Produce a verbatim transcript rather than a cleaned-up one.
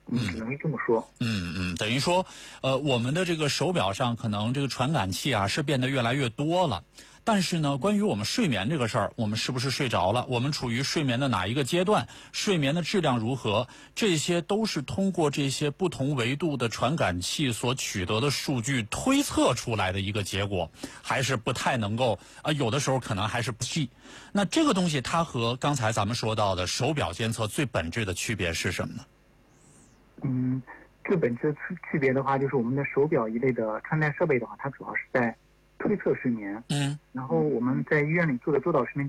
嗯，只能这么说。 嗯嗯，等于说，呃，我们的这个手表上可能这个传感器啊是变得越来越多了。但是呢，关于我们睡眠这个事儿，我们是不是睡着了？我们处于睡眠的哪一个阶段？睡眠的质量如何？这些都是通过这些不同维度的传感器所取得的数据推测出来的一个结果，还是不太能够啊、呃，有的时候可能还是不细。那这个东西它和刚才咱们说到的手表监测最本质的区别是什么呢？ 嗯，最本质区区别的话，就是我们的手表一类的穿戴设备的话，它主要是在推测睡眠。 嗯， 然后我们在医院里做的周导睡眠